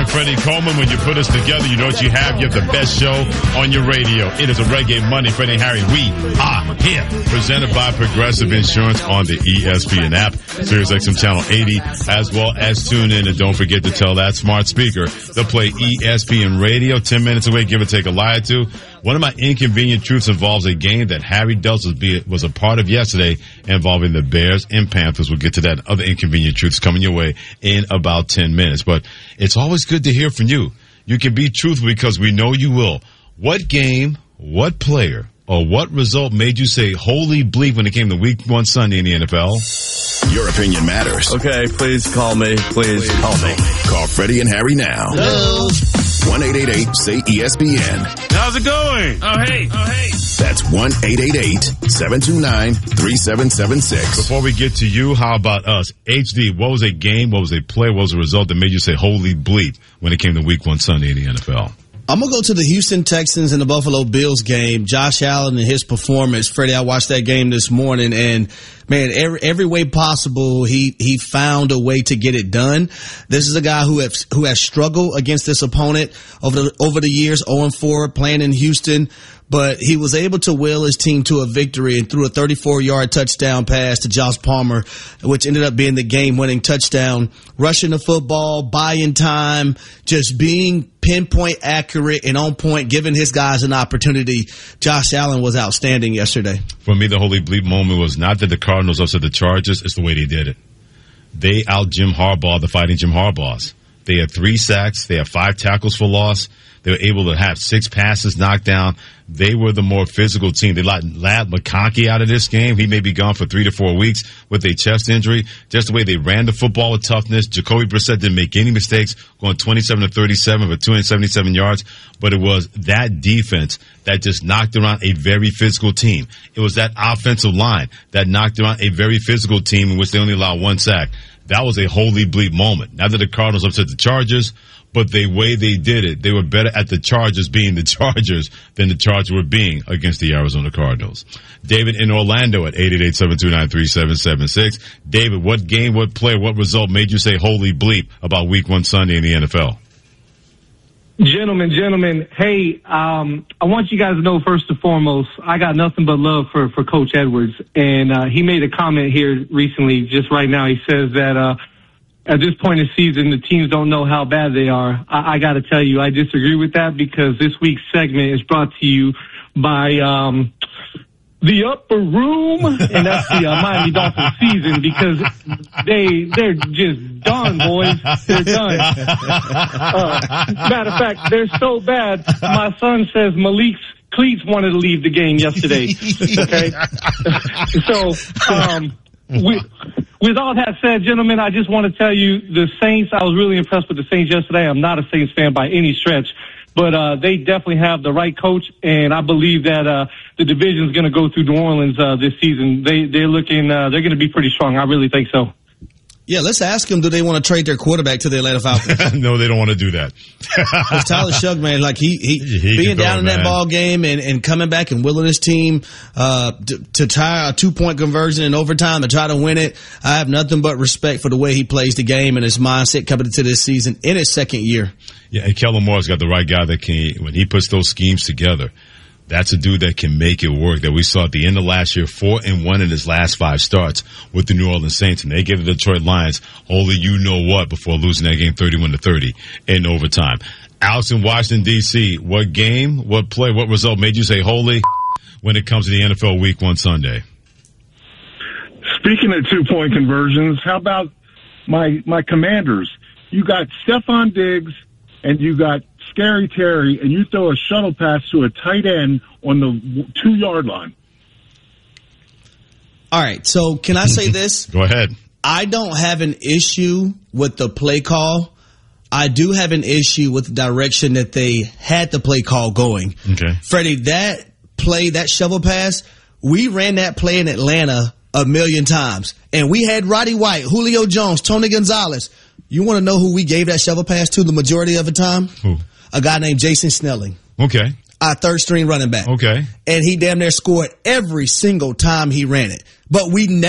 Freddie Coleman. When you put us together, you know what you have. You have the best show on your radio. It is a Reggae Monday. Freddie and Harry, we are here. Presented by Progressive Insurance on the ESPN app, Sirius XM Channel 80, as well as tune in. And don't forget to tell that smart speaker to play ESPN Radio. 10 minutes away, give or take a lie or two. One of my inconvenient truths involves a game that Harry Dulce was a part of yesterday involving the Bears and Panthers. We'll get to that. Other inconvenient truths coming your way in about 10 minutes. But it's always good to hear from you. You can be truthful because we know you will. What game, what player, or what result made you say holy bleep when it came to Week 1 Sunday in the NFL? Your opinion matters. Okay, please call me. Please call me. Call Freddie and Harry now. Hello. 1-888-SAY-ESPN. How's it going? Oh, hey. That's 1-888-729-3776. Before we get to you, how about us? HD, what was a game, what was a play, what was a result that made you say holy bleep when it came to Week 1 Sunday in the NFL? I'm going to go to the Houston Texans and the Buffalo Bills game. Josh Allen and his performance. Freddie, I watched that game this morning, and man, every way possible, he found a way to get it done. This is a guy who has struggled against this opponent over the years, 0-4, playing in Houston. But he was able to will his team to a victory and threw a 34-yard touchdown pass to Josh Palmer, which ended up being the game-winning touchdown. Rushing the football, buying time, just being pinpoint accurate and on point, giving his guys an opportunity. Josh Allen was outstanding yesterday. For me, the holy bleep moment was not that the Cardinals upset the Chargers, it's the way they did it. They out Jim Harbaugh, the fighting Jim Harbaughs. They had 3 sacks. They had 5 tackles for loss. They were able to have 6 passes knocked down. They were the more physical team. They let McConkey out of this game. He may be gone for 3 to 4 weeks with a chest injury. Just the way they ran the football with toughness. Jacoby Brissett didn't make any mistakes, going 27 to 37 for 277 yards. But it was that defense that just knocked around a very physical team. It was that offensive line that knocked around a very physical team in which they only allowed 1 sack. That was a holy bleep moment. Not that the Cardinals upset the Chargers, but the way they did it, they were better at the Chargers being the Chargers than the Chargers were being against the Arizona Cardinals. David in Orlando at 888-729-3776. David, what game, what play, what result made you say holy bleep about Week 1 Sunday in the NFL? Gentlemen, hey, I want you guys to know, first and foremost, I got nothing but love for Coach Edwards. And he made a comment here recently, just right now. He says that at this point in the season, the teams don't know how bad they are. I got to tell you, I disagree with that, because this week's segment is brought to you by the Upper Room, and that's the Miami Dolphins season, because they're just done, boys. They're done. Matter of fact, they're so bad, my son says Malik's cleats wanted to leave the game yesterday. Okay? So, with all that said, gentlemen, I just want to tell you, the Saints, I was really impressed with the Saints yesterday. I'm not a Saints fan by any stretch, but they definitely have the right coach, and I believe that the division is going to go through New Orleans this season. They're looking, they're going to be pretty strong. I really think so. Yeah, let's ask them, do they want to trade their quarterback to the Atlanta Falcons? No, they don't want to do that. Because Tyler Shough, man, like he being down in that ball game and coming back and willing his team to try a 2-point conversion in overtime to try to win it. I have nothing but respect for the way he plays the game and his mindset coming into this season in his second year. Yeah, and Kellen Moore's got the right guy that can, when he puts those schemes together, that's a dude that can make it work, that we saw at the end of last year, 4-1 in his last 5 starts with the New Orleans Saints, and they gave the Detroit Lions holy you-know-what before losing that game 31-30 in overtime. Alex in Washington, D.C., what game, what play, what result made you say holy when it comes to the NFL Week 1 Sunday? Speaking of 2-point conversions, how about my Commanders? You got Stephon Diggs and you got Scary Terry, and you throw a shuttle pass to a tight end on the 2-yard line. All right, so can I say this? Go ahead. I don't have an issue with the play call. I do have an issue with the direction that they had the play call going. Okay. Freddie, that play, that shovel pass, we ran that play in Atlanta a million times. And we had Roddy White, Julio Jones, Tony Gonzalez. You want to know who we gave that shovel pass to the majority of the time? Who? A guy named Jason Snelling. Okay. Our third-string running back. Okay. And he damn near scored every single time he ran it. But we never